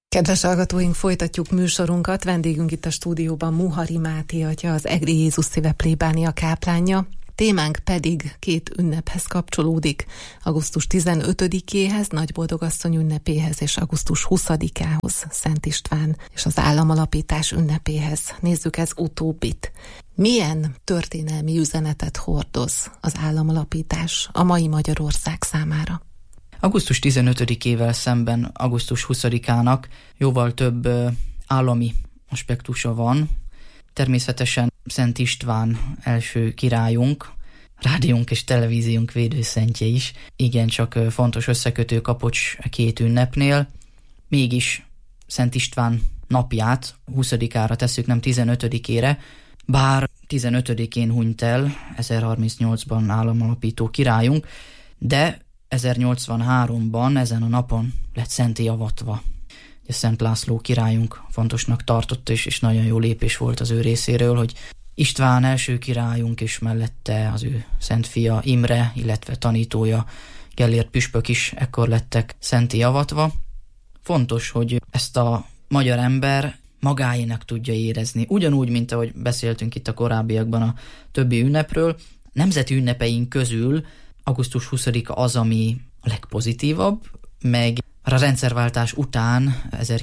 Kedves hallgatóink, folytatjuk műsorunkat. Vendégünk itt a stúdióban Muhari Máté atya, az Egri Jézus Szíve plébánia káplánja. Témánk pedig két ünnephez kapcsolódik. Augusztus 15-éhez, Nagyboldogasszony ünnepéhez, és augusztus 20-ához, Szent István és az államalapítás ünnepéhez. Nézzük ez utóbbit. Milyen történelmi üzenetet hordoz az államalapítás a mai Magyarország számára? Augusztus 15-ével szemben augusztus 20-ának jóval több állami aspektusa van. Természetesen Szent István első királyunk, rádiónk és televíziónk védőszentje is. Igencsak fontos összekötő kapocs két ünnepnél. Mégis Szent István napját 20-ára tesszük, nem 15-ére, bár 15-én hunyt el 1038-ban államalapító királyunk, de 1083-ban ezen a napon lett szentté avatva. Szent László királyunk fontosnak tartotta, és nagyon jó lépés volt az ő részéről, hogy István első királyunk, és mellette az ő szent fia Imre, illetve tanítója Gellért püspök is ekkor lettek szentté avatva. Fontos, hogy ezt a magyar ember magáénak tudja érezni. Ugyanúgy, mint ahogy beszéltünk itt a korábbiakban a többi ünnepről, nemzeti ünnepeink közül augusztus 20-a az, ami a legpozitívabb, meg a rendszerváltás után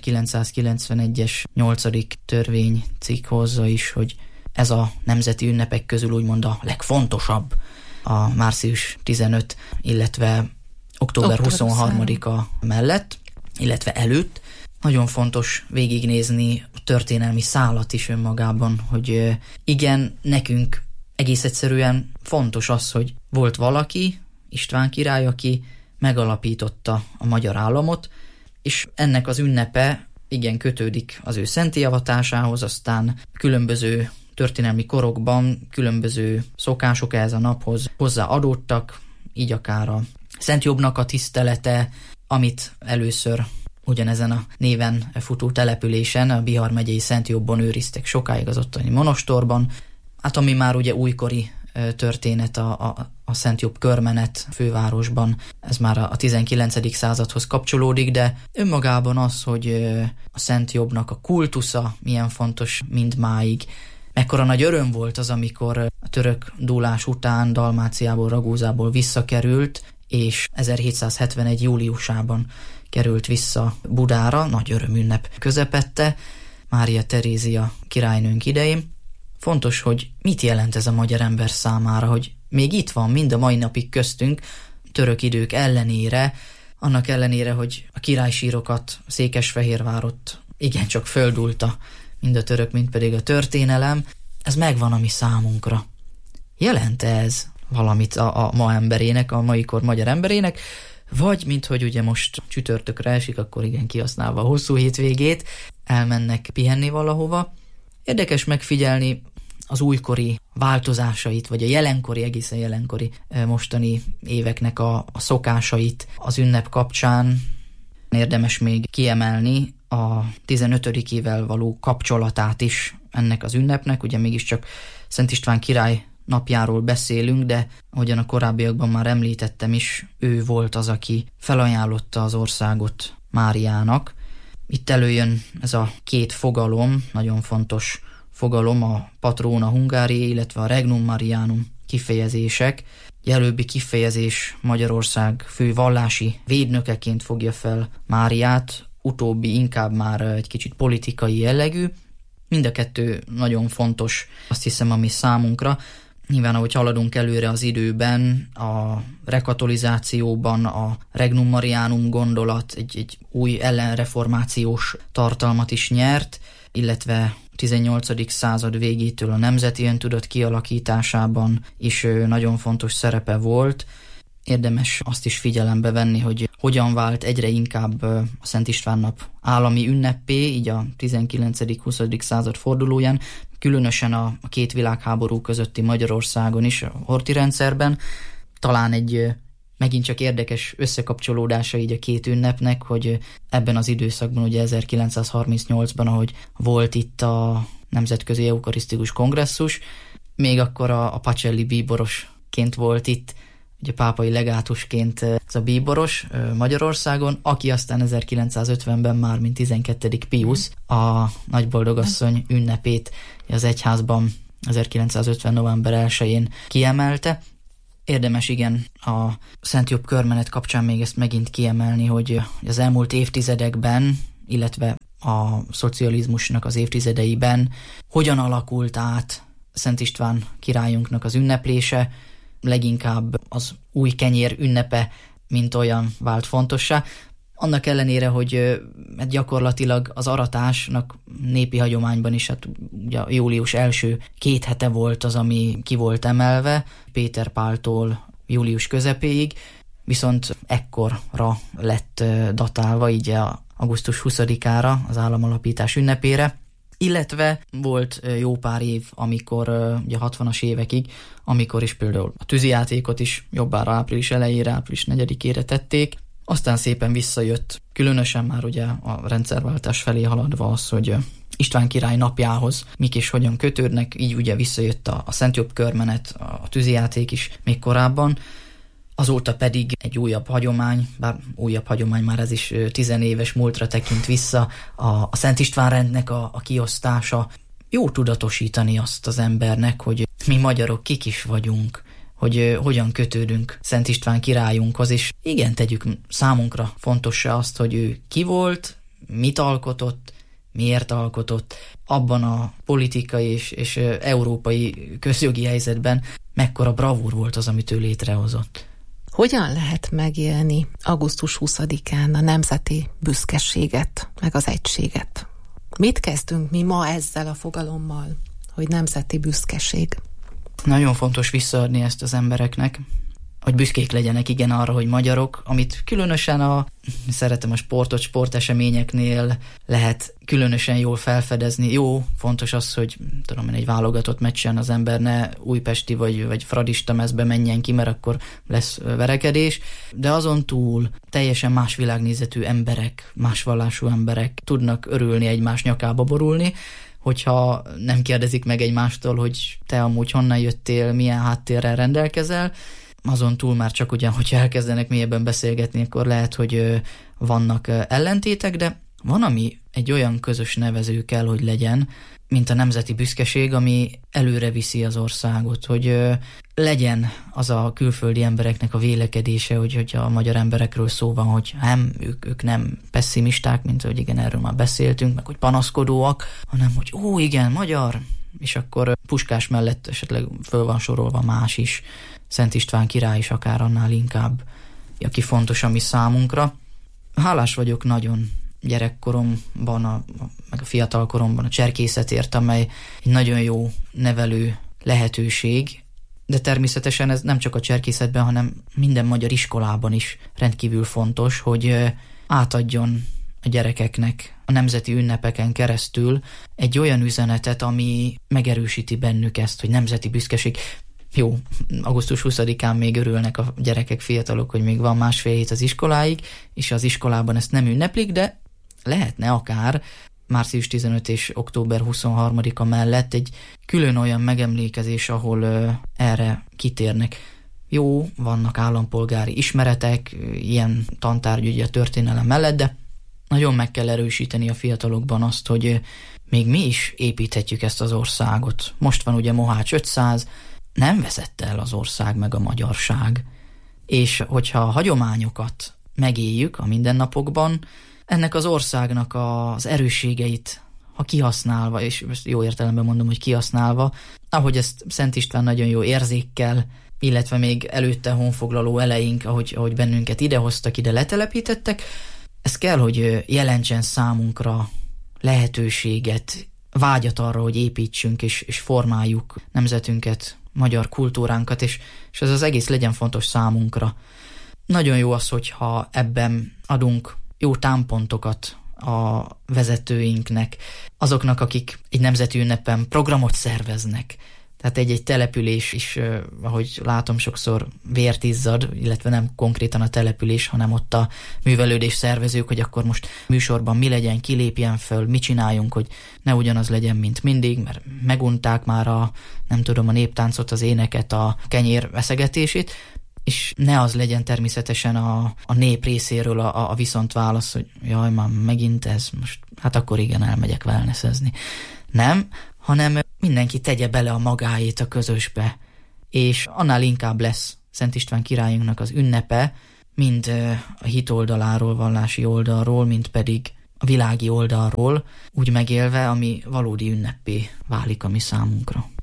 1991-es 8. törvénycikk hozza is, hogy ez a nemzeti ünnepek közül úgymond a legfontosabb, a március 15, illetve október 23-a mellett, illetve előtt. Nagyon fontos végignézni a történelmi szálat is önmagában, hogy igen, nekünk egész egyszerűen fontos az, hogy volt valaki, István király, aki megalapította a magyar államot, és ennek az ünnepe igen kötődik az ő szentté avatásához, aztán különböző történelmi korokban különböző szokások ehhez a naphoz hozzáadódtak, így akár a Szent Jobbnak a tisztelete, amit először ugyanezen a néven futó településen, a Bihar megyei Szent Jobbon őriztek sokáig az ottani monostorban, hát ami már ugye újkori történet a Szent Jobb körmenet fővárosban, ez már a 19. századhoz kapcsolódik, de önmagában az, hogy a Szent Jobbnak a kultusza milyen fontos mindmáig, mekkora nagy öröm volt az, amikor a török dúlás után Dalmáciából, Ragúzából visszakerült, és 1771. júliusában került vissza Budára, nagy örömünnep közepette, Mária Terézia királynőnk idején. Fontos, hogy mit jelent ez a magyar ember számára, hogy még itt van mind a mai napig köztünk, török idők ellenére, annak ellenére, hogy a királysírokat Székesfehérvárot igencsak földulta, mind a török, mind pedig a történelem, ez megvan a mi számunkra. Jelent ez valamit a ma emberének, a mai kor magyar emberének, vagy mint hogy ugye most csütörtökre esik, akkor igen, kihasználva a hosszú hétvégét, elmennek pihenni valahova. Érdekes megfigyelni az újkori változásait, vagy a jelenkori, egészen jelenkori mostani éveknek a szokásait az ünnep kapcsán. Érdemes még kiemelni a 15-ével való kapcsolatát is ennek az ünnepnek, ugye mégiscsak Szent István király napjáról beszélünk, de ahogyan a korábbiakban már említettem is, ő volt az, aki felajánlotta az országot Máriának. Itt előjön ez a két fogalom, nagyon fontos fogalom, a Patrona Hungáriae, illetve a Regnum Marianum kifejezések. Előbbi kifejezés Magyarország fő vallási védnökeként fogja fel Máriát, utóbbi inkább már egy kicsit politikai jellegű. Mind a kettő nagyon fontos, azt hiszem, ami számunkra. Nyilván, ahogy haladunk előre az időben, a rekatolizációban a Regnum Marianum gondolat egy új ellenreformációs tartalmat is nyert, illetve 18. század végétől a nemzeti öntudat kialakításában is nagyon fontos szerepe volt. Érdemes azt is figyelembe venni, hogy hogyan vált egyre inkább a Szent István nap állami ünneppé, így a 19.-20. század fordulóján, különösen a két világháború közötti Magyarországon is, a horthy rendszerben. Talán egy megint csak érdekes összekapcsolódása így a két ünnepnek, hogy ebben az időszakban, ugye 1938-ban, ahogy volt itt a Nemzetközi Eukarisztikus Kongresszus, még akkor a pacelli bíborosként volt itt ugye pápai legátusként ez a bíboros Magyarországon, aki aztán 1950-ben már, mint 12. Piusz a Nagyboldogasszony ünnepét az egyházban 1950. november 1-én kiemelte. Érdemes igen a Szent Jobb körmenet kapcsán még ezt megint kiemelni, hogy az elmúlt évtizedekben, illetve a szocializmusnak az évtizedeiben hogyan alakult át Szent István királyunknak az ünneplése, leginkább az új kenyér ünnepe, mint olyan vált fontossá. Annak ellenére, hogy gyakorlatilag az aratásnak népi hagyományban is, hát ugye július első 2 hete volt az, ami ki volt emelve, Péter Páltól július közepéig, viszont ekkorra lett datálva, így augusztus 20-ára, az államalapítás ünnepére, illetve volt jó pár év, amikor ugye 60-as évekig, amikor is például a tűzijátékot is jobbára április elejére, április 4-ére tették, aztán szépen visszajött, különösen már ugye a rendszerváltás felé haladva az, hogy István király napjához mik és hogyan kötődnek, így ugye visszajött a Szent Jobb körmenet, a tűzijáték is még korábban. Azóta pedig egy újabb hagyomány, bár újabb hagyomány már ez is 10 éves múltra tekint vissza, a Szent István rendnek a kiosztása. Jó tudatosítani azt az embernek, hogy mi magyarok kik is vagyunk, hogy hogyan kötődünk Szent István királyunkhoz, és igen, tegyük számunkra fontossá azt, hogy ő ki volt, mit alkotott, miért alkotott, abban a politikai és európai közjogi helyzetben mekkora bravúr volt az, amit ő létrehozott. Hogyan lehet megélni augusztus 20-án a nemzeti büszkeséget, meg az egységet? Mit kezdünk mi ma ezzel a fogalommal, hogy nemzeti büszkeség? Nagyon fontos visszaadni ezt az embereknek, hogy büszkék legyenek igen arra, hogy magyarok, amit különösen szeretem a sportot, sporteseményeknél lehet különösen jól felfedezni. Jó, fontos az, hogy tudom én, egy válogatott meccsen az ember ne újpesti vagy fradista mezbe menjen ki, mert akkor lesz verekedés, de azon túl teljesen más világnézetű emberek, más vallású emberek tudnak örülni, egymás nyakába borulni, hogyha nem kérdezik meg egymástól, hogy te amúgy honnan jöttél, milyen háttérrel rendelkezel. Azon túl már csak ugyan, hogyha elkezdenek mélyebben beszélgetni, akkor lehet, hogy vannak ellentétek, de van, ami egy olyan közös nevező kell, hogy legyen, mint a nemzeti büszkeség, ami előre viszi az országot, hogy legyen az a külföldi embereknek a vélekedése, hogyha a magyar emberekről szó van, hogy ők nem pessimisták, mint hogy igen, erről már beszéltünk, meg hogy panaszkodóak, hanem hogy igen, magyar, és akkor Puskás mellett esetleg föl van sorolva más is, Szent István király is akár annál inkább, aki fontos a mi számunkra. Hálás vagyok nagyon gyerekkoromban, meg a fiatalkoromban a cserkészetért, amely egy nagyon jó nevelő lehetőség, de természetesen ez nem csak a cserkészetben, hanem minden magyar iskolában is rendkívül fontos, hogy átadjon a gyerekeknek a nemzeti ünnepeken keresztül egy olyan üzenetet, ami megerősíti bennük ezt, hogy nemzeti büszkeség. Jó, augusztus 20-án még örülnek a gyerekek, fiatalok, hogy még van 1,5 hét az iskoláig, és az iskolában ezt nem ünneplik, de lehetne akár március 15 és október 23-a mellett egy külön olyan megemlékezés, ahol erre kitérnek. Jó, vannak állampolgári ismeretek, ilyen tantárgy ugye a történelem mellett, de nagyon meg kell erősíteni a fiatalokban azt, hogy még mi is építhetjük ezt az országot. Most van ugye Mohács 500, nem veszett el az ország meg a magyarság. És hogyha a hagyományokat megéljük a mindennapokban, ennek az országnak az erősségeit, ha kihasználva, és jó értelemben mondom, hogy kihasználva, ahogy ezt Szent István nagyon jó érzékkel, illetve még előtte honfoglaló eleink, ahogy bennünket idehoztak, ide letelepítettek, ez kell, hogy jelentsen számunkra lehetőséget, vágyat arra, hogy építsünk és formáljuk nemzetünket, magyar kultúránkat, és ez az egész legyen fontos számunkra. Nagyon jó az, hogyha ebben adunk jó támpontokat a vezetőinknek, azoknak, akik egy nemzeti ünnepen programot szerveznek. Tehát egy település is, ahogy látom, sokszor vért izzad, illetve nem konkrétan a település, hanem ott a művelődés szervezők, hogy akkor most műsorban mi legyen, ki lépjen föl, mit csináljunk, hogy ne ugyanaz legyen, mint mindig, mert megunták már a néptáncot, az éneket, a kenyér eszegetését. és ne az legyen természetesen a nép részéről a viszontválasz, hogy jaj, már megint ez, most hát akkor igen, elmegyek wellnessezni. Nem, hanem mindenki tegye bele a magáét a közösbe, és annál inkább lesz Szent István királyunknak az ünnepe, mind a hit oldaláról, vallási oldalról, mind pedig a világi oldalról, úgy megélve, ami valódi ünneppé válik a mi számunkra.